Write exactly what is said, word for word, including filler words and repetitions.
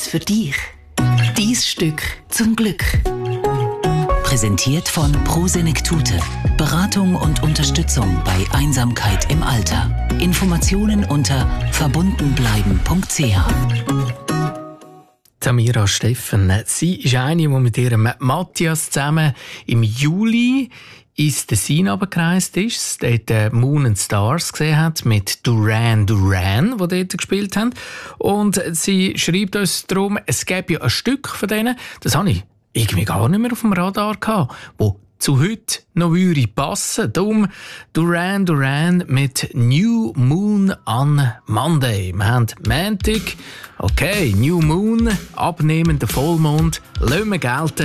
etwas für dich. Dein Stück zum Glück. Präsentiert von Prosenektute. Beratung und Unterstützung bei Einsamkeit im Alter. Informationen unter verbundenbleiben punkt c h. Samira Steffen, sie ist eine, die mit ihrem Matthias zusammen im Juli ins Tessin runtergereist ist, dort Moon and Stars gesehen hat mit Duran Duran, die dort gespielt haben. Und sie schreibt uns darum, es gäbe ja ein Stück von denen, das habe ich irgendwie gar nicht mehr auf dem Radar gehabt, wo zu heute noch würde passen. Darum Duran Duran mit New Moon on Monday. Wir haben Montag, okay, New Moon, abnehmender Vollmond, lassen wir gelten.